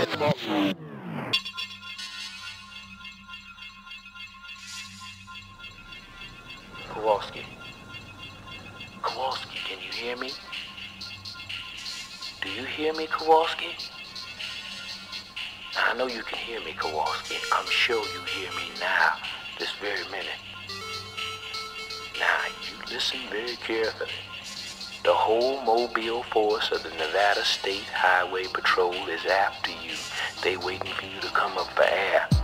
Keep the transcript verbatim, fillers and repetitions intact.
Kowalski. Kowalski, can you hear me? Do you hear me, Kowalski? I know you can hear me, Kowalski. I'm sure you hear me now, this very minute. Now, you listen very carefully. The whole mobile force of the Nevada State Highway Patrol is after you. They waiting for you to come up for air.